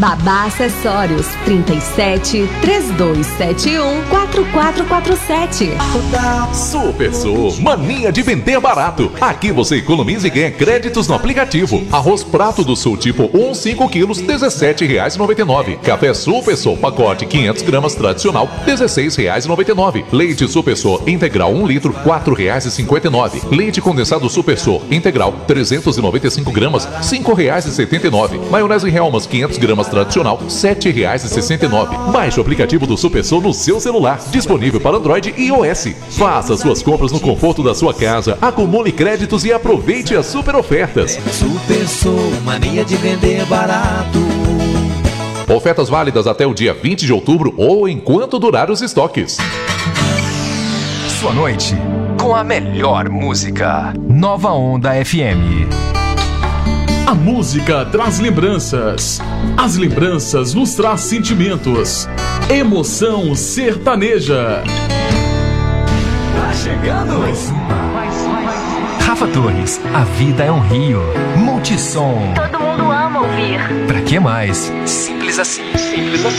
Babá Acessórios 37 3271 4447. Super Sul, mania de vender barato. Aqui você economiza e ganha créditos no aplicativo. Arroz Prato do Sul tipo 1, 5 quilos, R$17,99. Café Super Sul, pacote 500 gramas tradicional, R$16,99. Leite Super Sul integral 1 litro, R$4,59. Leite condensado Super Sul integral 395 gramas, R$5,79. Maionese Hellmann's 500 gramas tradicional, R$7,69. Baixe o aplicativo do Super Sul no seu celular, disponível para Android e iOS. Faça suas compras no conforto da sua casa, acumule créditos e aproveite as super ofertas. Super Sul, mania de vender barato. Ofertas válidas até o dia 20 de outubro ou enquanto durar os estoques. Sua noite com a melhor música. Nova Onda FM. A música traz lembranças. As lembranças nos traz sentimentos. Emoção sertaneja. Tá chegando mais uma. Rafa Torres, A Vida é um Rio. Multissom. Todo mundo ama ouvir. Pra que mais? Simples assim.